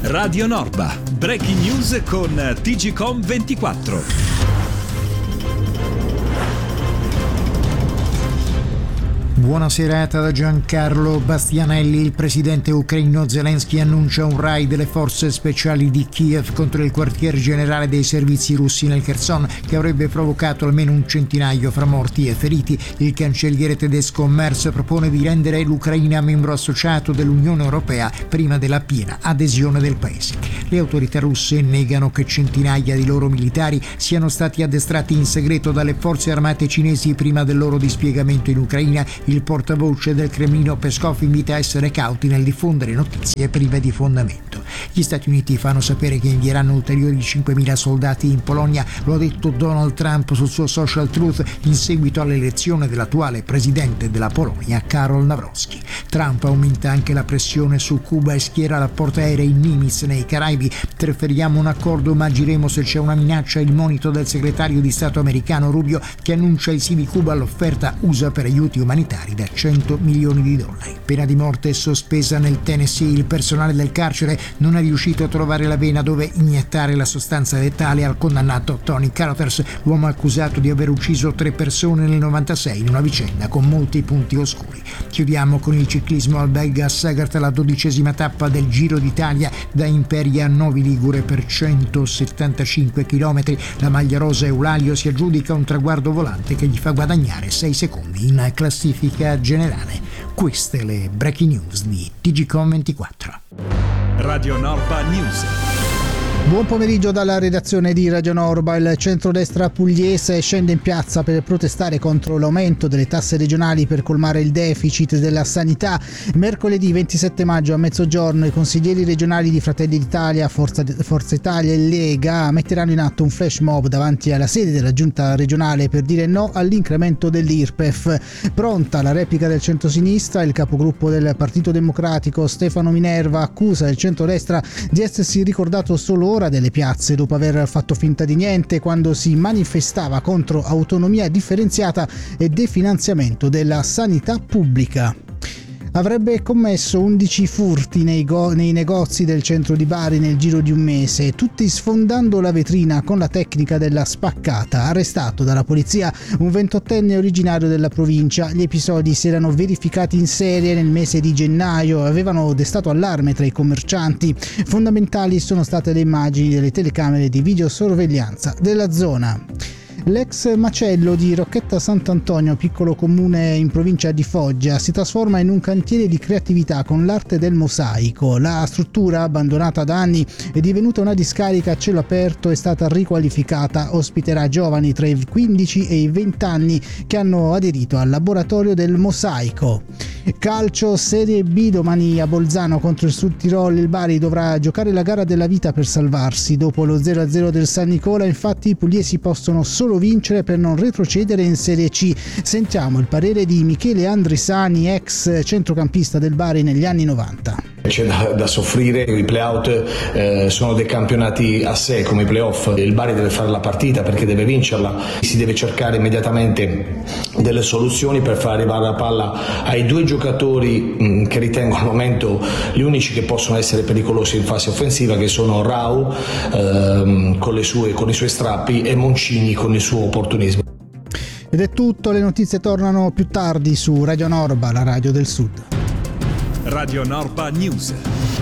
Radio Norba, breaking news con TGcom24. Buona serata da Giancarlo Bastianelli. Il presidente ucraino Zelensky annuncia un raid delle forze speciali di Kiev contro il quartier generale dei servizi russi nel Kherson, che avrebbe provocato almeno un centinaio fra morti e feriti. Il cancelliere tedesco Merz propone di rendere l'Ucraina membro associato dell'Unione Europea prima della piena adesione del paese. Le autorità russe negano che centinaia di loro militari siano stati addestrati in segreto dalle forze armate cinesi prima del loro dispiegamento in Ucraina. Il portavoce del Cremlino Peskov invita a essere cauti nel diffondere notizie prive di fondamento. Gli Stati Uniti fanno sapere che invieranno ulteriori 5.000 soldati in Polonia, lo ha detto Donald Trump sul suo social truth in seguito all'elezione dell'attuale presidente della Polonia, Karol Nawrocki. Trump aumenta anche la pressione su Cuba e schiera la portaerei in Nimitz nei Caraibi. Preferiamo un accordo ma agiremo se c'è una minaccia, il monito del segretario di Stato americano Rubio, che annuncia il sì di Cuba all'offerta USA per aiuti umanitari da $100 milioni. Pena di morte sospesa nel Tennessee. Il personale del carcere non è riuscito a trovare la vena dove iniettare la sostanza letale al condannato Tony Carothers, l'uomo accusato di aver ucciso 3 persone nel 96 in una vicenda con molti punti oscuri. Chiudiamo con il ciclismo al Belga Sagart, la 12ª tappa del Giro d'Italia da Imperia a Novi Ligure per 175 km. La maglia rosa Eulalio si aggiudica un traguardo volante che gli fa guadagnare 6 secondi in classifica generale. Queste le breaking news di TGcom24. Radio Norba News. Buon pomeriggio dalla redazione di Radio Norba. Il centrodestra pugliese scende in piazza per protestare contro l'aumento delle tasse regionali per colmare il deficit della sanità. Mercoledì 27 maggio a mezzogiorno i consiglieri regionali di Fratelli d'Italia, Forza Italia e Lega metteranno in atto un flash mob davanti alla sede della giunta regionale per dire no all'incremento dell'IRPEF. Pronta la replica del centrosinistra. Il capogruppo del Partito Democratico Stefano Minerva accusa il centrodestra di essersi ricordato solo ora delle piazze dopo aver fatto finta di niente quando si manifestava contro autonomia differenziata e definanziamento della sanità pubblica. Avrebbe commesso 11 furti nei negozi del centro di Bari nel giro di un mese, tutti sfondando la vetrina con la tecnica della spaccata. Arrestato dalla polizia un 28enne originario della provincia. Gli episodi si erano verificati in serie nel mese di gennaio e avevano destato allarme tra i commercianti. Fondamentali sono state le immagini delle telecamere di videosorveglianza della zona. L'ex macello di Rocchetta Sant'Antonio, piccolo comune in provincia di Foggia, si trasforma in un cantiere di creatività con l'arte del mosaico. La struttura, abbandonata da anni, è divenuta una discarica a cielo aperto, è stata riqualificata, ospiterà giovani tra i 15 e i 20 anni che hanno aderito al laboratorio del mosaico. Calcio Serie B domani a Bolzano contro il Sud Tirol. Il Bari dovrà giocare la gara della vita per salvarsi. Dopo lo 0-0 del San Nicola, infatti, i pugliesi possono solo vincere per non retrocedere in Serie C. Sentiamo il parere di Michele Andrisani, ex centrocampista del Bari negli anni 90. C'è da soffrire, i play-out sono dei campionati a sé come i play-off. Il Bari deve fare la partita perché deve vincerla, si deve cercare immediatamente delle soluzioni per far arrivare la palla ai 2 giocatori che ritengo al momento gli unici che possono essere pericolosi in fase offensiva, che sono Rau con i suoi strappi e Moncini con il suo opportunismo. Ed è tutto, le notizie tornano più tardi su Radio Norba, la radio del Sud. Radio Norba News.